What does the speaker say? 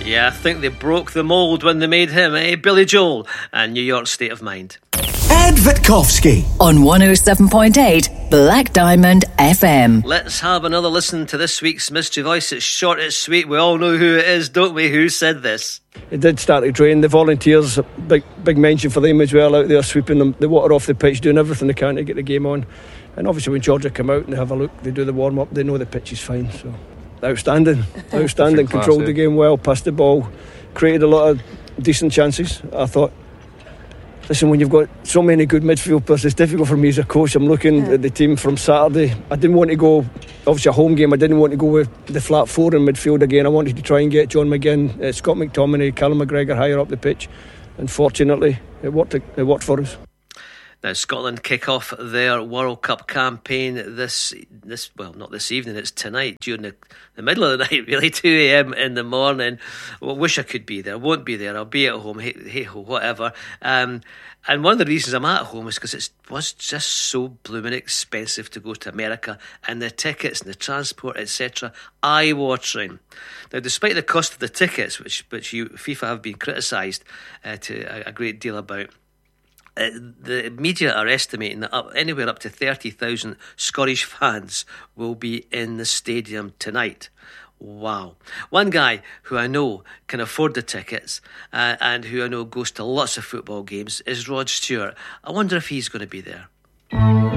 Yeah, I think they broke the mould when they made him, Billy Joel and New York State of Mind. Ed Witkowski on 107.8 Black Diamond FM. Let's have another listen to this week's Mystery Voice. It's short, it's sweet. We all know who it is, don't we? Who said this? It did start to drain. The volunteers, big mention for them as well, out there sweeping the water off the pitch, doing everything they can to get the game on. And obviously when Georgia come out and they have a look, they do the warm-up, they know the pitch is fine. So outstanding controlled the game well, passed the ball, created a lot of decent chances. I thought, listen, when you've got so many good midfielders, it's difficult for me as a coach. I'm looking at the team from Saturday. I didn't want to go, obviously a home game, I didn't want to go with the flat four in midfield again. I wanted to try and get John McGinn, Scott McTominay, Callum McGregor higher up the pitch. And fortunately, it worked for us. Now, Scotland kick off their World Cup campaign this well, not this evening, it's tonight, during the middle of the night, really, 2 a.m. in the morning. Well, wish I could be there, won't be there, I'll be at home, hey ho, whatever. And one of the reasons I'm at home is because it was just so blooming expensive to go to America, and the tickets and the transport, etc., eye-watering. Now, despite the cost of the tickets, which FIFA have been criticised to a great deal about, the media are estimating that anywhere up to 30,000 Scottish fans will be in the stadium tonight. Wow. One guy who I know can afford the tickets and who I know goes to lots of football games is Rod Stewart. I wonder if he's going to be there.